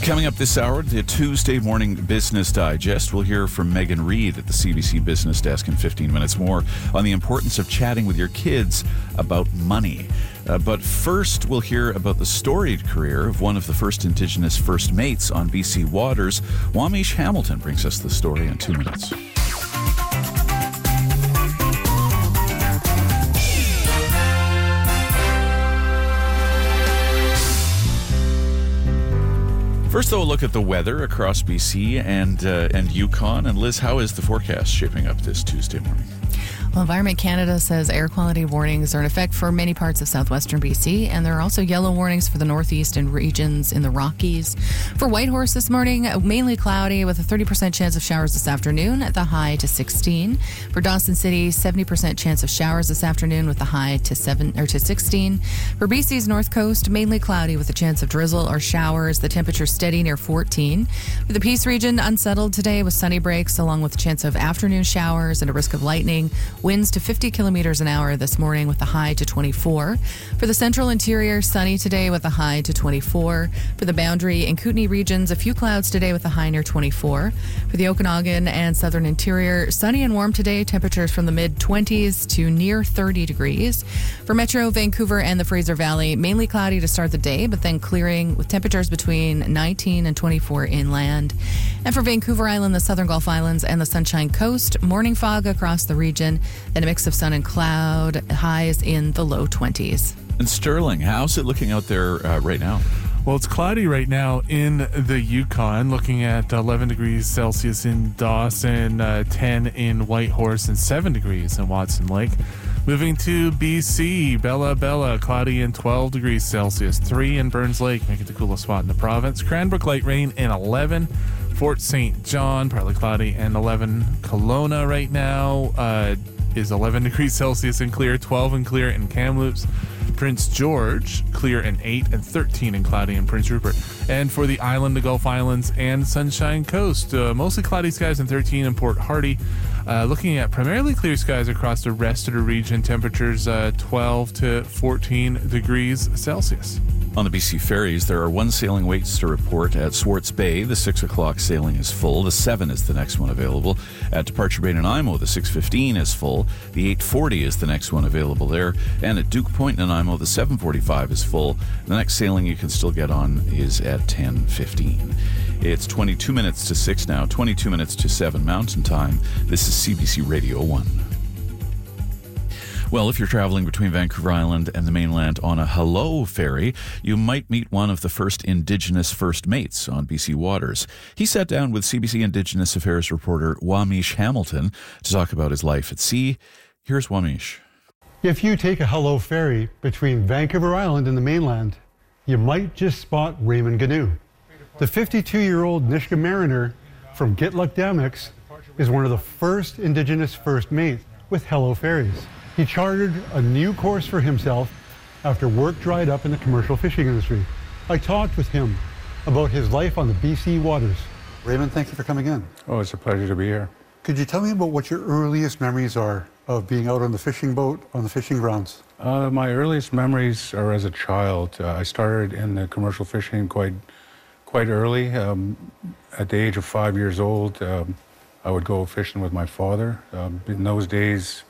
Coming up this hour, the Tuesday Morning Business Digest. We'll hear from Megan Reid at the CBC Business Desk in 15 minutes more on the importance of chatting with your kids about money. But first, we'll hear about the storied career of one of the first Indigenous First Mates on BC Waters. Wamish Hamilton brings us the story in 2 minutes. First, though, a look at the weather across BC and Yukon. And Liz, how is the forecast shaping up this Tuesday morning? Well, Environment Canada says air quality warnings are in effect for many parts of southwestern BC, and there are also yellow warnings for the northeast and regions in the Rockies. For Whitehorse this morning, mainly cloudy with a 30% chance of showers this afternoon at the high to 16. For Dawson City, 70% chance of showers this afternoon with the high to 16. For BC's north coast, mainly cloudy with a chance of drizzle or showers. The temperature steady near 14. For the Peace region, unsettled today with sunny breaks along with a chance of afternoon showers and a risk of lightning. Winds to 50 kilometers an hour this morning with a high to 24. For the central interior, sunny today with a high to 24. For the Boundary and Kootenay regions, a few clouds today with a high near 24. For the Okanagan and southern interior, sunny and warm today, temperatures from the mid-20s to near 30 degrees. For Metro, Vancouver and the Fraser Valley, mainly cloudy to start the day, but then clearing with temperatures between 19 and 24 inland. And for Vancouver Island, the Southern Gulf Islands and the Sunshine Coast, morning fog across the region, then a mix of sun and cloud, highs in the low 20s. And Sterling, how's it looking out there right now? Well, it's cloudy right now in the Yukon, looking at 11 degrees Celsius in Dawson, 10 in Whitehorse, and 7 degrees in Watson Lake. Moving to BC, Bella, cloudy and 12 degrees Celsius, 3 in Burns Lake, making it the coolest spot in the province. Cranbrook, light rain, and 11. Fort St. John, partly cloudy, and 11. Kelowna right now is 11 degrees Celsius and clear, 12 and clear in Kamloops. Prince George, clear and 8, and 13 and cloudy in Prince Rupert. And for the island, the Gulf Islands, and Sunshine Coast, mostly cloudy skies and 13 in Port Hardy. Looking at primarily clear skies across the rest of the region, temperatures 12 to 14 degrees Celsius. On the BC ferries, there are 1 sailing waits to report at Swartz Bay. The 6 o'clock sailing is full. The 7 is the next one available. At Departure Bay Nanaimo, the 6:15 is full. The 8:40 is the next one available there. And at Duke Point Nanaimo, the 7:45 is full. The next sailing you can still get on is at 10:15. It's 22 minutes to 6 now, 22 minutes to 7 Mountain Time. This is CBC Radio 1. Well, if you're traveling between Vancouver Island and the mainland on a Hello ferry, you might meet one of the first Indigenous First Mates on BC Waters. He sat down with CBC Indigenous Affairs reporter Wamish Hamilton to talk about his life at sea. Here's Wamish. If you take a Hello ferry between Vancouver Island and the mainland, you might just spot Raymond Gnu. The 52-year-old Nisga'a mariner from Gitluck-Damix is one of the first Indigenous First Mates with Hello Ferries. He chartered a new course for himself after work dried up in the commercial fishing industry. I talked with him about his life on the BC waters. Raymond, thank you for coming in. Oh, it's a pleasure to be here. Could you tell me about what your earliest memories are of being out on the fishing boat on the fishing grounds? My earliest memories are as a child. I started in the commercial fishing quite early. At the age of 5 years old, I would go fishing with my father. In those days,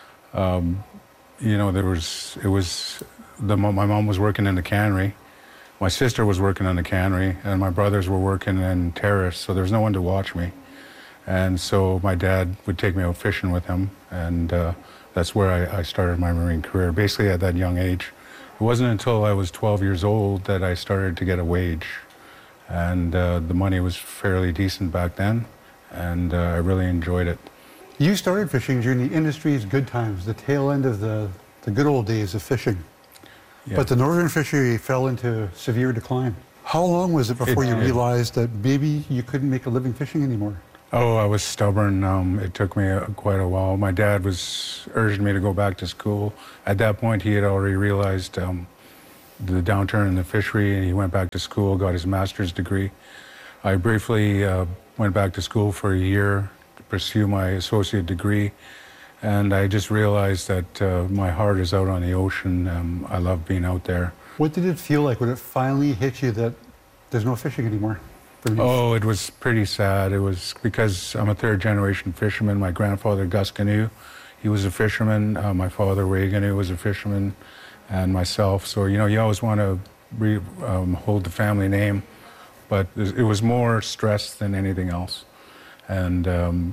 my mom was working in the cannery, my sister was working in the cannery, and my brothers were working in terrace, so there was no one to watch me. And so my dad would take me out fishing with him, and that's where I started my marine career, basically at that young age. It wasn't until I was 12 years old that I started to get a wage, and the money was fairly decent back then, and I really enjoyed it. You started fishing during the industry's good times, the tail end of the good old days of fishing. Yeah. But the northern fishery fell into severe decline. How long was it before you realized that maybe you couldn't make a living fishing anymore? Oh, I was stubborn. It took me quite a while. My dad was urging me to go back to school. At that point, he had already realized the downturn in the fishery, and he went back to school, got his master's degree. I briefly went back to school for a year to pursue my associate degree, and I just realized that my heart is out on the ocean. I love being out there. What did it feel like when it finally hit you that there's no fishing anymore. Oh, it was pretty sad. It was because I'm a third-generation fisherman. My grandfather, Gus Ganu, he was a fisherman. My father, Ray Ganu, was a fisherman, and myself. So, you always want to hold the family name, but it was more stress than anything else. And,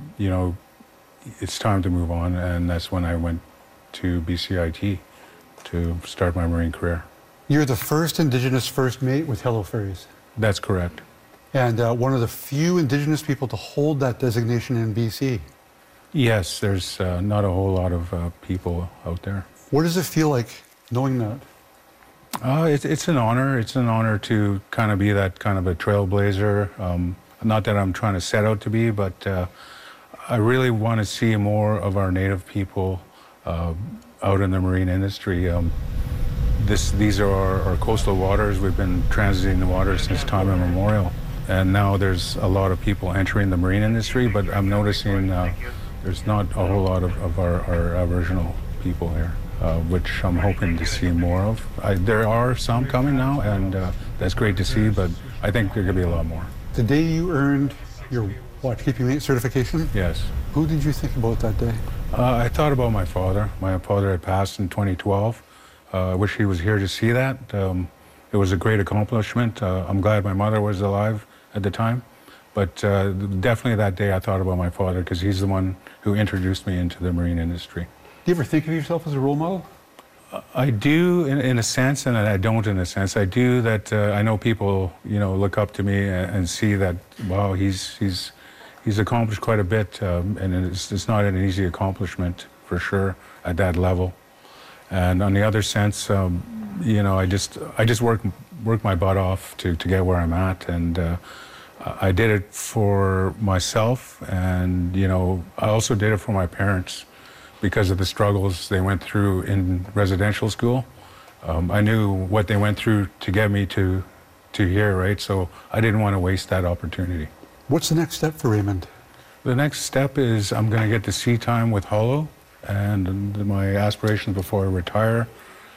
it's time to move on, and that's when I went to BCIT to start my marine career. You're the first Indigenous first mate with Hello Ferries. That's correct. And one of the few Indigenous people to hold that designation in BC. Yes, there's not a whole lot of people out there. What does it feel like knowing that? It's an honor. It's an honor to kind of be that kind of a trailblazer. Not that I'm trying to set out to be, but I really want to see more of our Native people out in the marine industry. These are our coastal waters. We've been transiting the waters since time immemorial. And now there's a lot of people entering the marine industry, but I'm noticing there's not a whole lot of our Aboriginal people here, which I'm hoping to see more of. There are some coming now, and that's great to see, but I think there could be a lot more. The day you earned your watchkeeping mate certification? Yes. Who did you think about that day? I thought about my father. My father had passed in 2012. I wish he was here to see that. It was a great accomplishment. I'm glad my mother was alive at the time. But definitely that day I thought about my father because he's the one who introduced me into the marine industry. Do you ever think of yourself as a role model? I do in a sense, and I don't in a sense. I do that I know people, look up to me and see that, wow, he's accomplished quite a bit, and it's not an easy accomplishment for sure at that level. And on the other sense, I just work my butt off to get where I'm at, and I did it for myself, and I also did it for my parents because of the struggles they went through in residential school. I knew what they went through to get me to here, right? So I didn't want to waste that opportunity. What's the next step for Raymond? The next step is I'm going to get to sea time with Hollow, and my aspirations before I retire.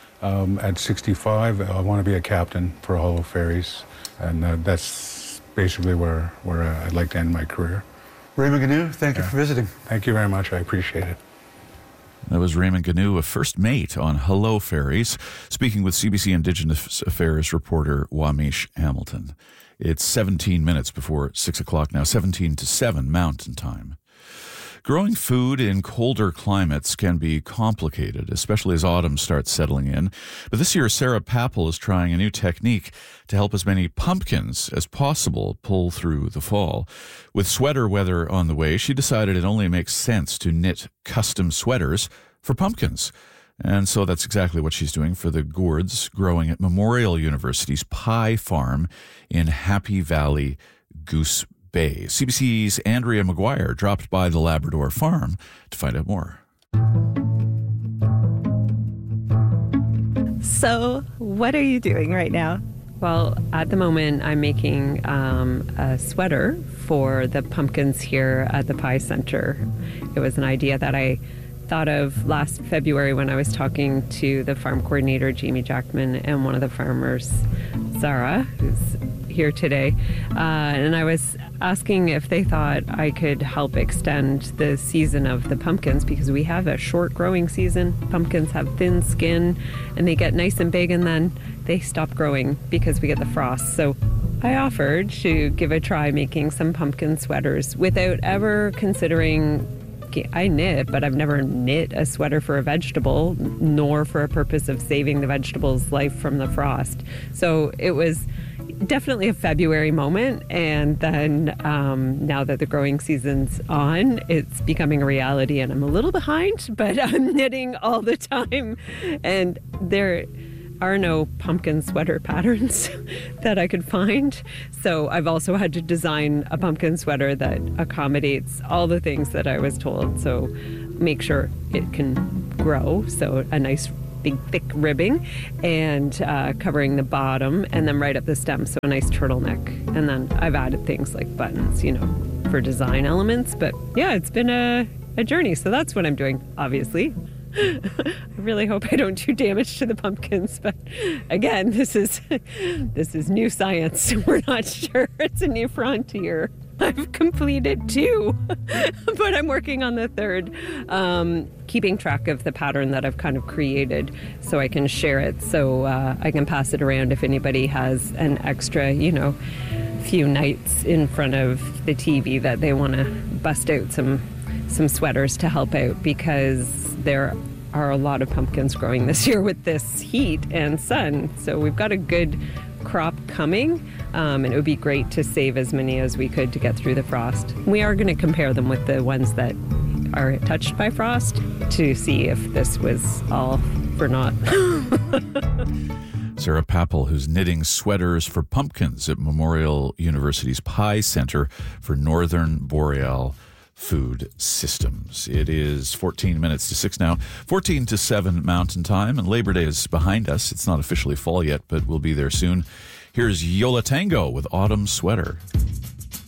At 65, I want to be a captain for Hollow Ferries, and that's basically where I'd like to end my career. Raymond Ganu, thank you for visiting. Thank you very much. I appreciate it. That was Raymond Ganu, a first mate on Hello Ferries, speaking with CBC Indigenous Affairs reporter Wamish Hamilton. It's 17 minutes before 6 o'clock now, 17 to 7 Mountain Time. Growing food in colder climates can be complicated, especially as autumn starts settling in. But this year, Sarah Pappel is trying a new technique to help as many pumpkins as possible pull through the fall. With sweater weather on the way, she decided it only makes sense to knit custom sweaters for pumpkins. And so that's exactly what she's doing for the gourds growing at Memorial University's Pie Farm in Happy Valley, Goose Bay. CBC's Andrea McGuire dropped by the Labrador farm to find out more. So, what are you doing right now? Well, at the moment, I'm making a sweater for the pumpkins here at the Pie Center. It was an idea that I thought of last February when I was talking to the farm coordinator, Jamie Jackman, and one of the farmers, Zara, who's here today. And I was asking if they thought I could help extend the season of the pumpkins, because we have a short growing season. Pumpkins have thin skin and they get nice and big, and then they stop growing because we get the frost. So I offered to give a try making some pumpkin sweaters without ever considering. I knit, but I've never knit a sweater for a vegetable, nor for a purpose of saving the vegetable's life from the frost. So it was definitely a February moment, and then now that the growing season's on, it's becoming a reality, and I'm a little behind, but I'm knitting all the time, and there are no pumpkin sweater patterns that I could find. So I've also had to design a pumpkin sweater that accommodates all the things that I was told. So make sure it can grow, so a nice big thick ribbing, and covering the bottom, and then right up the stem, so a nice turtleneck. And then I've added things like buttons, for design elements. But yeah, it's been a journey. So that's what I'm doing, obviously. I really hope I don't do damage to the pumpkins, but again, this is new science. We're not sure. It's a new frontier. I've completed 2, but I'm working on the 3rd, keeping track of the pattern that I've kind of created so I can share it, so I can pass it around if anybody has an extra, few nights in front of the TV that they want to bust out some sweaters to help out, because there are a lot of pumpkins growing this year with this heat and sun. So we've got a good crop coming, and it would be great to save as many as we could to get through the frost. We are going to compare them with the ones that are touched by frost to see if this was all for naught. Sarah Papel, who's knitting sweaters for pumpkins at Memorial University's Pi Center for Northern Boreal Food Systems. It is 14 minutes to 6 now, 14 to 7 Mountain Time, and Labor Day is behind us. It's not officially fall yet, but we'll be there soon. Here's Yola Tango with Autumn Sweater.